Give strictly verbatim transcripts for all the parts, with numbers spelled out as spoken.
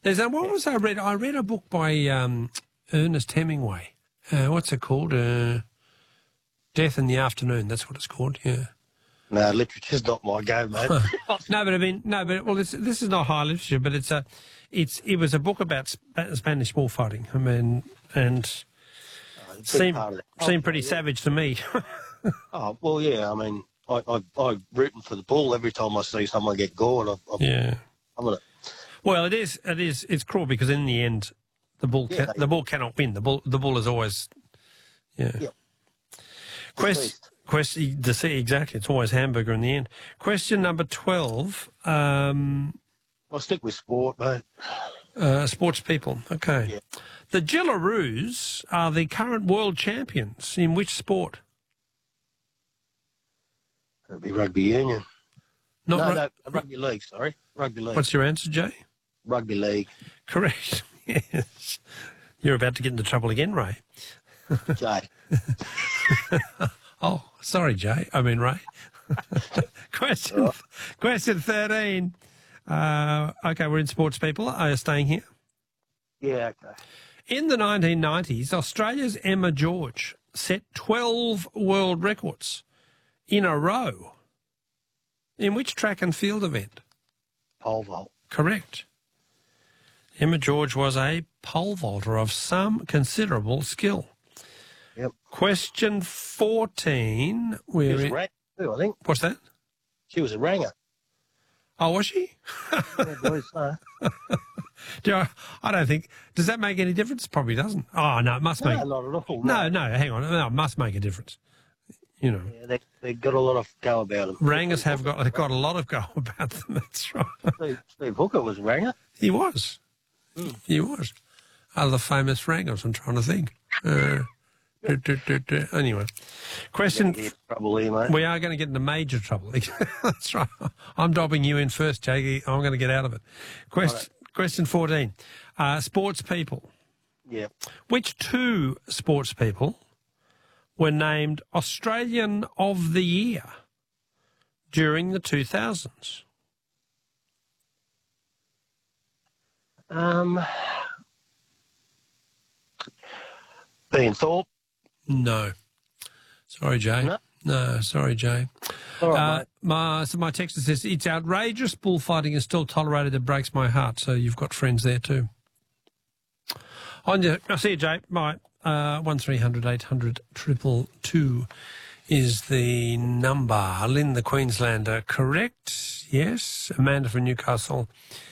There's a, what was I read? I read a book by um, Ernest Hemingway. Uh, what's it called? Uh, Death in the Afternoon. That's what it's called. Yeah. No, literature's not my go, mate. no, but I mean, no, but well, it's, this is not high literature, but it's a, it's it was a book about Sp- Spanish bullfighting. I mean, and Oh, seemed seemed pretty yeah. savage to me. Oh, well, yeah, I mean, I, I, I'm rooting for the bull every time I see someone get gored. I, I, yeah. I'm gonna. Well, it is. It is. It's cruel because in the end, the bull Yeah, ca- they- the bull cannot win. The bull the bull is always. Yeah. Yeah. Question. Question. Exactly. It's always hamburger in the end. Question number twelve. Um, I'll stick with sport, mate. uh, sports people. Okay. Yeah. The Jillaroos are the current world champions in which sport? It'll be rugby union. Not no, ru- no, rugby league, sorry. Rugby league. What's your answer, Jay? Rugby league. Correct. Yes. You're about to get into trouble again, Ray. Jay. Oh, sorry, Jay. I mean, Ray. question, Oh. question thirteen. Uh, okay, we're in sports people. Are you staying here? Yeah, okay. In the nineteen nineties, Australia's Emma George set twelve world records in a row. In which track and field event? Pole vault. Correct. Emma George was a pole vaulter of some considerable skill. Yep. Question fourteen. She We're was a in, ranger too, I think. what's that? She was a ranger. Oh, was she? Yeah, boys, uh, Do you, I don't think. Does that make any difference? Probably doesn't. Oh, no, it must no, make. not at all. No, no, hang on. No, it must make a difference. You know, Yeah, they, they've got a lot of go about them. Rangers have got they've got a lot of go about them. That's right. Steve, Steve Hooker was a ranger. He was. Mm. He was. Other famous Rangers, I'm trying to think. Uh, do, do, do, do. Anyway, question. Get trouble here, mate. We are going to get into major trouble. That's right. I'm dobbing you in first, Jaggy. I'm going to get out of it. Question, question fourteen. Uh, sports people. Yeah. Which two sports people were named Australian of the Year during the two thousands? Um, Ian Thorpe. No. Sorry, Jay. No? No, sorry, Jay. All right, Uh, mate. my, so my text says, it's outrageous bullfighting is still tolerated. It breaks my heart. So you've got friends there too. On your, I'll see you, Jay. Bye. Uh, one three hundred eight hundred triple two is the number. Lynn, the Queenslander, correct? Yes. Amanda from Newcastle,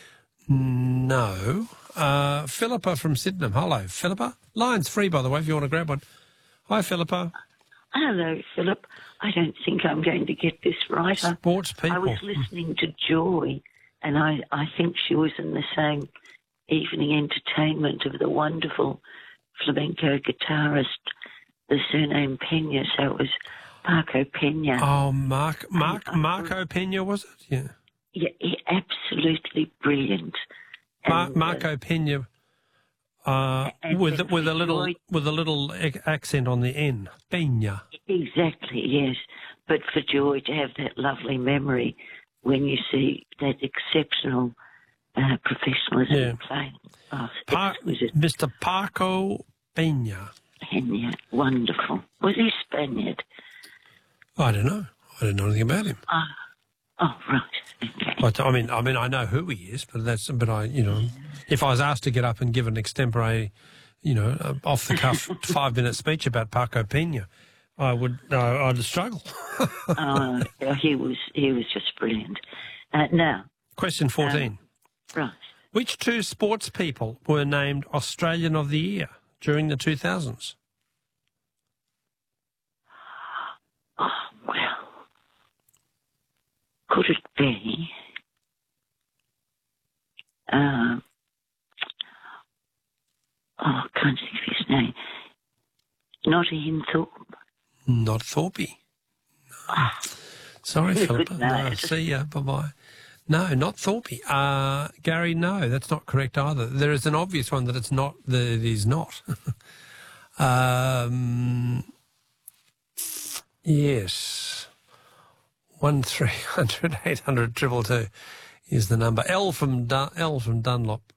no. Uh, Philippa from Sydenham. Hello, Philippa. Line's free, by the way, if you want to grab one. Hi, Philippa. Hello, Philip. I don't think I'm going to get this right. I, Sports people. I was listening to Joy, and I, I think she was in the same evening entertainment of the wonderful flamenco guitarist, the surname Pena, so it was Paco Pena. Oh, Mark, Mark, I- I- Marco Pena, was it? Yeah. Yeah, he, absolutely brilliant. Mar- And, uh, Marco Pena, uh, and with the with a little Joy- with a little ac- accent on the N. Pena. Exactly, yes. But for Joy to have that lovely memory when you see that exceptional uh, professionalism Yeah. in playing. Oh, Pa- exquisite. Mister Paco Pena. Pena, wonderful. Was he Spaniard? I don't know. I don't know anything about him. Ah, oh, right. Okay. But, I mean, I mean, I know who he is, but that's. But I, you know, if I was asked to get up and give an extempore, you know, uh, off the cuff five minute speech about Paco Pena, I would. Uh, I'd struggle. Oh, he was he was just brilliant. Uh, now, Question fourteen. right. Which two sports people were named Australian of the Year during the two thousands? Oh, well, could it be? Uh, oh, I can't think of his name. Not Ian Thorpe. Not Thorpe. No. Sorry, Good Philippa. No, night. see ya. Bye-bye. No, not Thorpe. Uh, Gary, no, that's not correct either. There is an obvious one that it's not, that it is not. um, yes. One three hundred eight hundred triple two is the number. L from Dun- L from Dunlop.